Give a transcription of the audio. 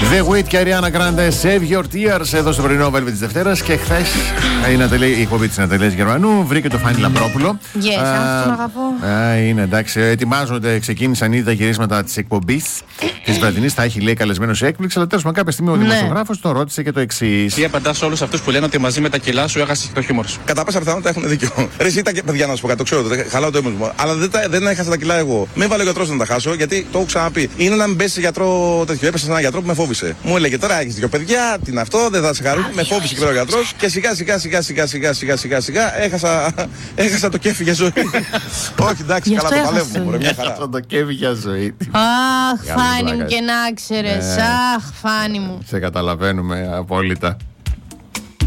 The Wit και Ariana Grande, Save Your Tears, εδώ στο πρωινό Velvet της Δευτέρας. Και χθες η εκπομπή της Ναταλίας Γερμανού βρήκε το Φάνη Λαμπρόπουλο. Yes, τον αγαπώ. Είναι εντάξει, ετοιμάζονται, ξεκίνησαν ήδη τα γυρίσματα της εκπομπής της βραδινής. Θα έχει λέει καλεσμένο σε έκπληξη, αλλά τέλος πάντων κάποια στιγμή ο δημοσιογράφος τον ρώτησε και το εξής. Τι απαντά σε όλους αυτούς που λένε ότι μαζί με τα κιλά σου έχασε το χιούμορ σου? Κατά πάσα πιθανότητα έχουν δίκιο. Ρε, εσύ τα παιδιά να σου πω κάτι, το ξέρω, χαλάω το αίμα μου. Αλλά δεν έχασα τα κιλά εγώ. Με βάλε ο γιατρός να τα χάσω, γιατί το έχω ξαναπεί. Είναι να μην πέσει σε γιατρό τέτοιο. Έπεσα σε έναν γιατρό που με φόβησε. Μου έλεγε τώρα έχει δύο παιδιά, τι είναι αυτό, δεν θα σε χαρούν. Με φόβησε και ο γιατρός και σιγά έχασα το κέφι για ζωή. Όχι, εντάξει, καλά το παλεύουμε. Μια χαρά. Το κέφι για ζωή. Αχ, Φάνη μου, και να ξέρεις. Αχ, Φάνη μου. Σε καταλαβαίνουμε απόλυτα.